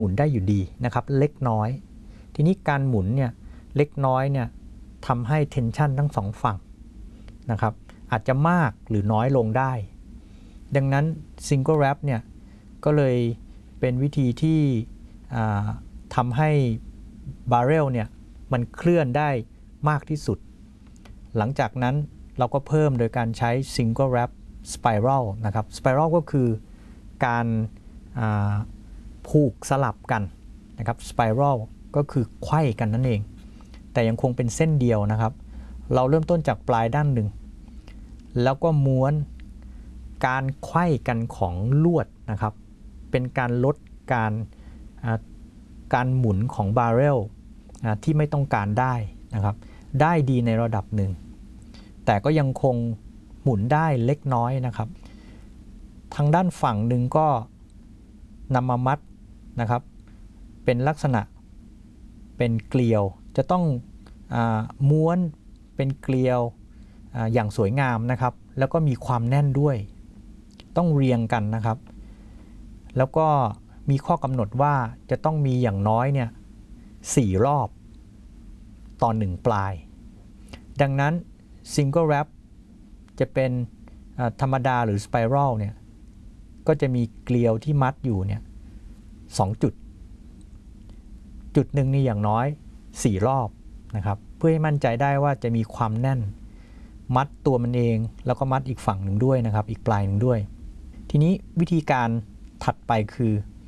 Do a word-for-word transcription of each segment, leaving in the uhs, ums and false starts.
หมุนได้อยู่ดีนะครับเล็กน้อยทีนี้การหมุนเนี่ยเล็กน้อยเนี่ยทำให้เทนชันทั้งสองฝั่งนะครับอาจจะมากหรือน้อยลงได้ดังนั้น Single Wrap เนี่ยก็เลยเป็นวิธีที่ทำให้บาร์เรลเนี่ยมันเคลื่อนได้มากที่สุดหลังจากนั้นเราก็เพิ่มโดยการใช้ Single Wrap Spiral นะครับ Spiral ก็คือการผูกสลับกันนะครับ Spiral ก็คือไขว้กันนั่นเองแต่ยังคงเป็นเส้นเดียวนะครับเราเริ่มต้นจากปลายด้านหนึ่งแล้วก็ม้วนการไขว้กันของลวดนะครับเป็นการลดการการหมุนของบาร์เรลที่ไม่ต้องการได้นะครับได้ดีในระดับหนึ่งแต่ก็ยังคงหมุนได้เล็กน้อยนะครับทางด้านฝั่งหนึ่งก็นำมามัดนะครับเป็นลักษณะเป็นเกลียวจะต้องม้วนเป็นเกลียวอย่างสวยงามนะครับแล้วก็มีความแน่นด้วยต้องเรียงกันนะครับแล้วก็มีข้อกำหนดว่าจะต้องมีอย่างน้อยเนี่ยสี่รอบต่อหนึ่งปลายดังนั้น Single Wrap จะเป็นธรรมดาหรือ Spiral เนี่ยก็จะมีเกลียวที่มัดอยู่เนี่ยสองจุดจุดหนึ่งนี่อย่างน้อยสี่รอบนะครับเพื่อให้มั่นใจได้ว่าจะมีความแน่นมัดตัวมันเองแล้วก็มัดอีกฝั่งหนึ่งด้วยนะครับอีกปลายหนึ่งด้วยทีนี้วิธีการถัดไปคือ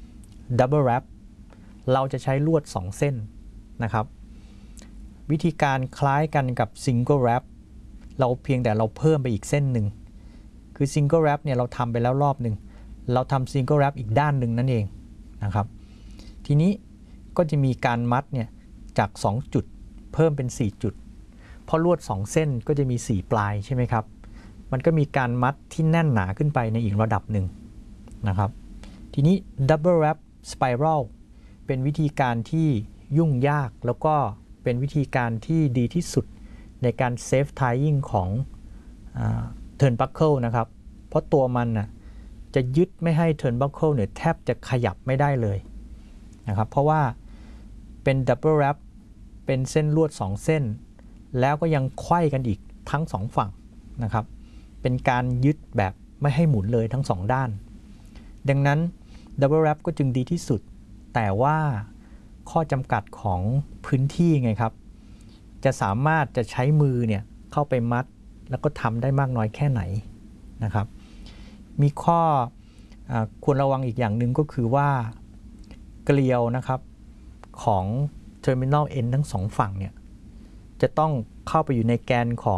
Double Wrap เราจะใช้ลวดสองเส้นนะครับวิธีการคล้ายกันกับ Single Wrap เราเพียงแต่เราเพิ่มไปอีกเส้นหนึ่งคือ Single Wrap เนี่ยเราทำไปแล้วรอบหนึ่งเราทำ Single Wrap อีกด้านหนึ่งนั่นเองนะครับทีนี้ก็จะมีการมัดเนี่ยจากสองจุดเพิ่มเป็นสี่จุดเพราะลวดสองเส้นก็จะมีสี่ปลายใช่ไหมครับมันก็มีการมัดที่แน่นหนาขึ้นไปในอีกระดับหนึ่งนะครับทีนี้ Double Wrap Spiral เป็นวิธีการที่ยุ่งยากแล้วก็เป็นวิธีการที่ดีที่สุดในการ Safe Tying ของ Turnbuckle นะครับเพราะตัวมันน่ะจะยึดไม่ให้ Turnbuckle เนี่ยแทบจะขยับไม่ได้เลยนะครับเพราะว่าเป็น Double Wrap เป็นเส้นลวดสองเส้นแล้วก็ยังไขว้กันอีกทั้งสองฝั่งนะครับเป็นการยึดแบบไม่ให้หมุนเลยทั้งสองด้านดังนั้น Double Wrap ก็จึงดีที่สุดแต่ว่าข้อจำกัดของพื้นที่ไงครับจะสามารถจะใช้มือเนี่ยเข้าไปมัดแล้วก็ทำได้มากน้อยแค่ไหนนะครับมีข้ออควรระวังอีกอย่างหนึ่งก็คือว่าเกลียวนะครับของ Terminal End ทั้งสองฝั่งเนี่ยจะต้องเข้าไปอยู่ในแกนของ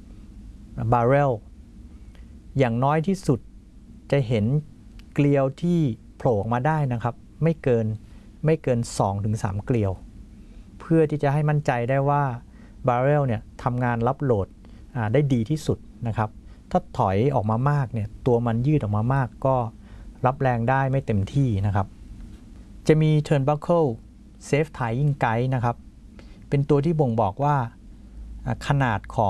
Barrel อย่างน้อยที่สุดจะเห็นเกลียวที่โผล่ออกมาได้นะครับไม่เกินไม่เกิน สองถึงสาม เกลียวเพื่อที่จะให้มั่นใจได้ว่า Barrel เนี่ยทำงานรับโหลดได้ดีที่สุดนะครับถ้าถอยออกมามากเนี่ยตัวมันยืดออกมามากก็รับแรงได้ไม่เต็มที่นะครับจะมี Turnbuckle Safe Tying Guide นะครับเป็นตัวที่บ่งบอกว่าขนาดของ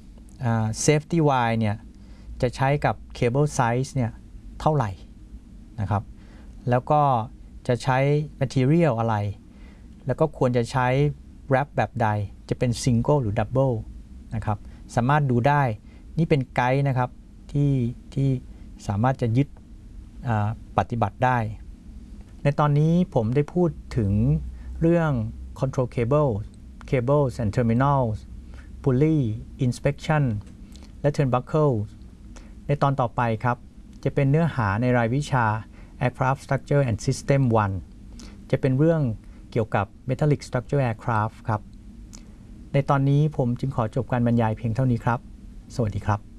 Safety Wire เนี่ยจะใช้กับ Cable Size เนี่ยเท่าไหร่นะครับแล้วก็จะใช้ Material อะไรแล้วก็ควรจะใช้ Wrap แบบใดจะเป็น Single หรือ Double นะครับสามารถดูได้นี่เป็นไกด์นะครับที่ที่สามารถจะยึดปฏิบัติได้ในตอนนี้ผมได้พูดถึงเรื่อง Control Cable Cables and Terminals Pulley Inspection และ Turnbuckle ในตอนต่อไปครับจะเป็นเนื้อหาในรายวิชา Aircraft Structure and System วัน จะเป็นเรื่องเกี่ยวกับ Metallic Structure Aircraft ครับในตอนนี้ผมจึงขอจบการบรรยายเพียงเท่านี้ครับสวัสดีครับ